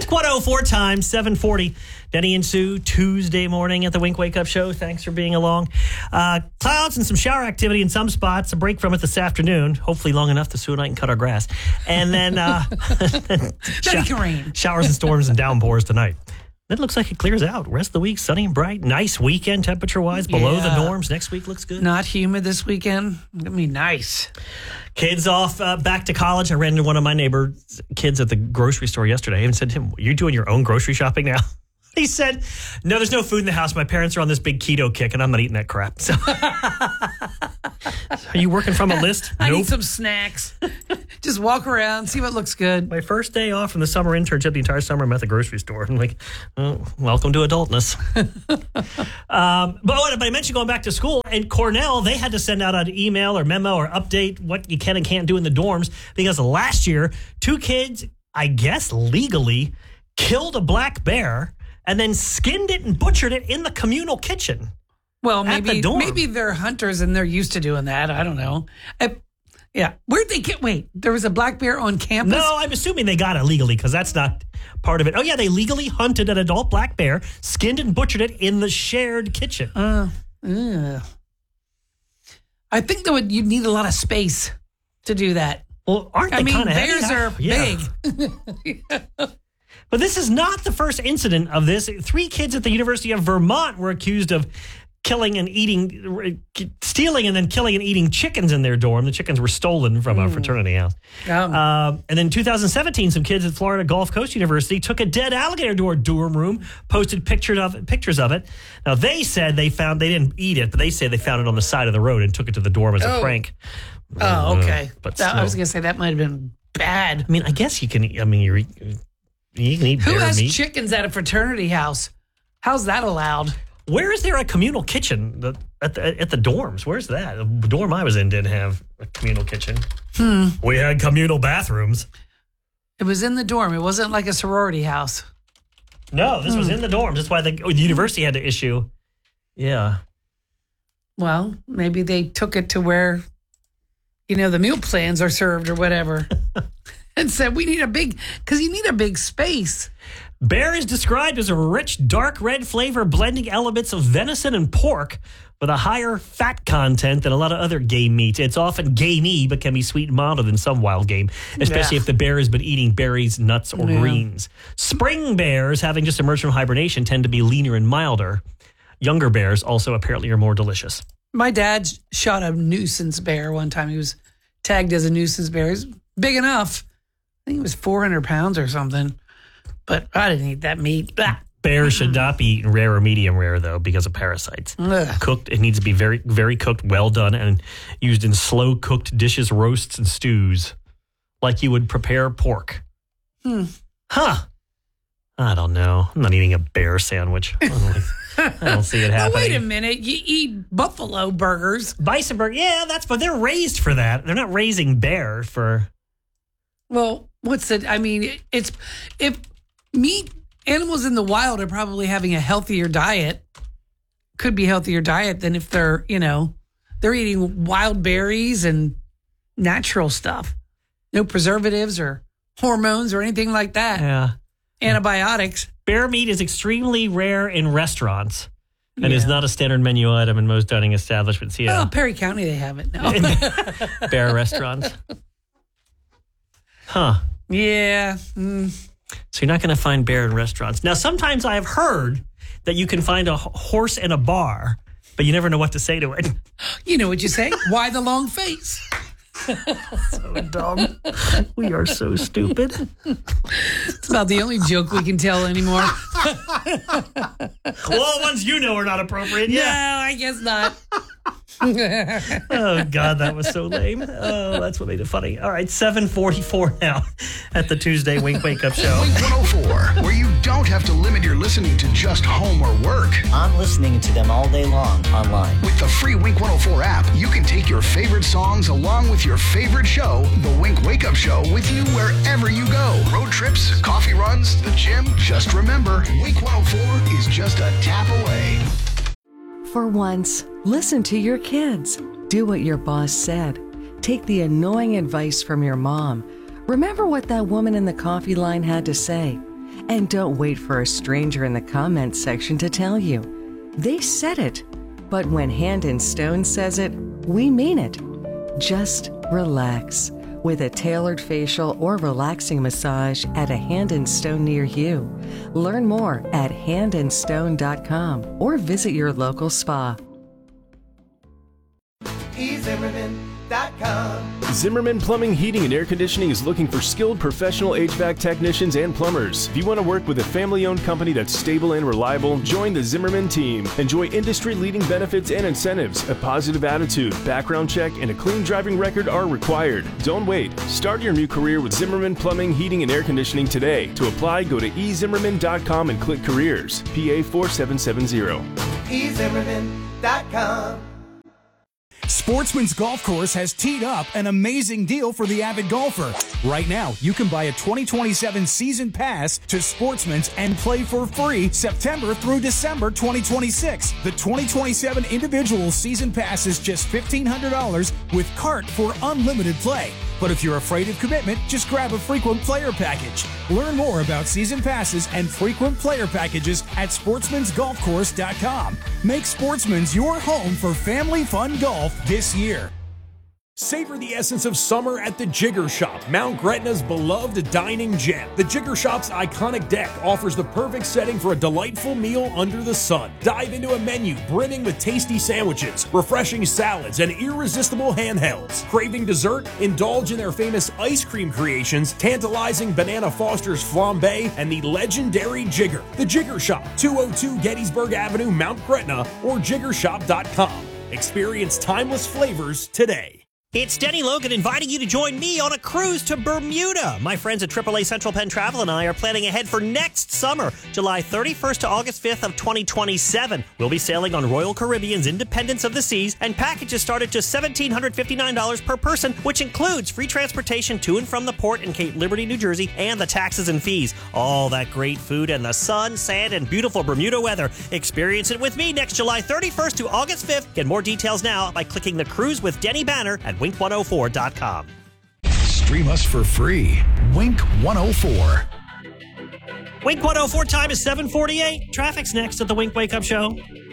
Wink 104 time, 7:40. Denny and Sue, Tuesday morning at the Wink Wake Up Show. Thanks for being along. Clouds and some shower activity in some spots. A break from it this afternoon. Hopefully long enough that Sue and I can cut our grass. And then showers and storms and downpours tonight. It looks like it clears out. Rest of the week, sunny and bright. Nice weekend temperature-wise, below the norms. Next week looks good. Not humid this weekend. It'll be nice. Kids off back to college. I ran into one of my neighbor's kids at the grocery store yesterday and said to him, "You're doing your own grocery shopping now?" He said, "No, there's no food in the house. My parents are on this big keto kick, and I'm not eating that crap." So, are you working from a list? I need some snacks. Just walk around, see what looks good. My first day off from the summer internship, the entire summer I'm at the grocery store. I'm like, oh, welcome to adultness. But I mentioned going back to school, and Cornell, they had to send out an email or memo or update what you can and can't do in the dorms because last year, 2 kids, I guess legally, killed a black bear and then skinned it and butchered it in the communal kitchen. Well, maybe they're hunters and they're used to doing that. I don't know. Yeah. Where'd they get? Wait, there was a black bear on campus? No, I'm assuming they got it legally because that's not part of it. Oh, yeah, they legally hunted an adult black bear, skinned and butchered it in the shared kitchen. I think you'd need a lot of space to do that. Well, aren't they kind of heavy? Bears are big. But this is not the first incident of this. 3 kids at the University of Vermont were accused of stealing and then killing and eating chickens in their dorm. The chickens were stolen from a fraternity house. And then in 2017, some kids at Florida Gulf Coast University took a dead alligator to a dorm room, posted pictures of it. Now, they said they didn't eat it, but they say they found it on the side of the road and took it to the dorm as a prank. Oh, okay. But I was going to say that might have been bad. I mean, I guess you can eat, you can eat Who bear has meat. chickens at a fraternity house? How's that allowed? Where is there a communal kitchen at the dorms? Where's that? The dorm I was in didn't have a communal kitchen. We had communal bathrooms. It was in the dorm. It wasn't like a sorority house. No, this was in the dorms. That's why the university had to issue. Yeah. Well, maybe they took it to where, the meal plans are served or whatever. And said, because you need a big space. Bear is described as a rich, dark red flavor blending elements of venison and pork with a higher fat content than a lot of other game meat. It's often gamey, but can be sweet and milder than some wild game, especially if the bear has been eating berries, nuts, or greens. Spring bears, having just emerged from hibernation, tend to be leaner and milder. Younger bears also apparently are more delicious. My dad shot a nuisance bear one time. He was tagged as a nuisance bear. He was big enough. I think it was 400 pounds or something. But I didn't eat that meat. Blah. Bear should not be eaten rare or medium rare, though, because of parasites. Cooked, it needs to be very, very cooked, well done, and used in slow-cooked dishes, roasts, and stews, like you would prepare pork. Huh. I don't know. I'm not eating a bear sandwich. I don't see it happening. Wait a minute. You eat buffalo burgers. Bison burger. Yeah, but they're raised for that. They're not raising bear for... Well, if animals in the wild are probably having a healthier diet, could be healthier diet than if they're eating wild berries and natural stuff. No preservatives or hormones or anything like that. Yeah. Antibiotics. Bear meat is extremely rare in restaurants and is not a standard menu item in most dining establishments. Yeah. Oh, Perry County, they have it now. Bear restaurants. Huh. Yeah. So you're not going to find bear in restaurants. Now, sometimes I have heard that you can find a horse in a bar, but you never know what to say to it. You know what you say? Why the long face? So dumb. We are so stupid. It's about the only joke we can tell anymore. Well, ones you know are not appropriate. Yeah. No, I guess not. Oh, God, that was so lame. Oh, that's what made it funny. All right, 7:44 now at the Tuesday Wink Wake Up Show. Wink 104, where you don't have to limit your listening to just home or work. I'm listening to them all day long online. With the free Wink 104 app, you can take your favorite songs along with your favorite show, The Wink Wake Up Show, with you wherever you go. Road trips, coffee runs, the gym. Just remember, Wink 104 is just a tap away. For once, listen to your kids. Do what your boss said. Take the annoying advice from your mom. Remember what that woman in the coffee line had to say. And don't wait for a stranger in the comments section to tell you. They said it. But when Hand and Stone says it, we mean it. Just relax with a tailored facial or relaxing massage at a Hand and Stone near you. Learn more at handandstone.com or visit your local spa. Zimmerman Plumbing, Heating, and Air Conditioning is looking for skilled professional HVAC technicians and plumbers. If you want to work with a family-owned company that's stable and reliable, join the Zimmerman team. Enjoy industry-leading benefits and incentives. A positive attitude, background check, and a clean driving record are required. Don't wait. Start your new career with Zimmerman Plumbing, Heating, and Air Conditioning today. To apply, go to ezimmerman.com and click Careers. PA 4770. ezimmerman.com. Sportsman's Golf Course has teed up an amazing deal for the avid golfer. Right now, you can buy a 2027 season pass to Sportsman's and play for free September through December 2026. The 2027 individual season pass is just $1,500 with cart for unlimited play. But if you're afraid of commitment, just grab a frequent player package. Learn more about season passes and frequent player packages at sportsmansgolfcourse.com. Make Sportsman's your home for family fun golf this year. Savor the essence of summer at the Jigger Shop, Mount Gretna's beloved dining gem. The Jigger Shop's iconic deck offers the perfect setting for a delightful meal under the sun. Dive into a menu brimming with tasty sandwiches, refreshing salads, and irresistible handhelds. Craving dessert? Indulge in their famous ice cream creations, tantalizing Banana Foster's flambe, and the legendary Jigger. The Jigger Shop, 202 Gettysburg Avenue, Mount Gretna, or jiggershop.com. Experience timeless flavors today. It's Denny Logan inviting you to join me on a cruise to Bermuda. My friends at AAA Central Penn Travel and I are planning ahead for next summer, July 31st to August 5th of 2027. We'll be sailing on Royal Caribbean's Independence of the Seas, and packages start at just $1,759 per person, which includes free transportation to and from the port in Cape Liberty, New Jersey, and the taxes and fees. All that great food and the sun, sand, and beautiful Bermuda weather. Experience it with me next July 31st to August 5th. Get more details now by clicking the Cruise with Denny banner at Wink104.com. Stream us for free. Wink 104. Wink 104 time is 7:48. Traffic's next at the Wink Wake Up Show.